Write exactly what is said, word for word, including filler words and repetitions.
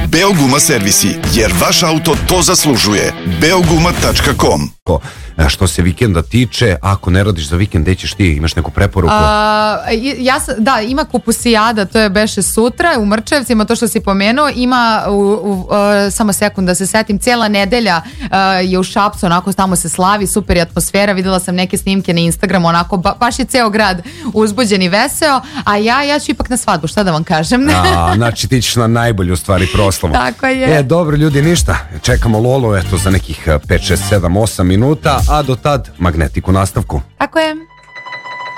Beoguma servisi, jer vaš auto to zaslužuje. beoguma tačka com. Što se vikenda tiče, ako ne radiš za vikend, gde ćeš ti? Imaš neku preporuku? A, ja sam, da, ima kupusijada, to je beše sutra u Mrčevcima, to što si pomenuo. Ima, u, u, uh, samo sekund da se setim, cijela nedelja uh, je u Šapcu, onako tamo se slavi, super je atmosfera, videla sam neke snimke na Instagramu, onako ba, baš je ceo grad uzbuđen i veseo, a ja, ja ću ipak na svadbu, šta da vam kažem. A, znači ti ćeš na najbolju stvari proslavu. Tako je. E, dobro ljudi, ništa, čekamo Lolo, eto, za nekih pet, šest, sedam, osam minuta, a do tad Magnetik u nastavku. Tako je.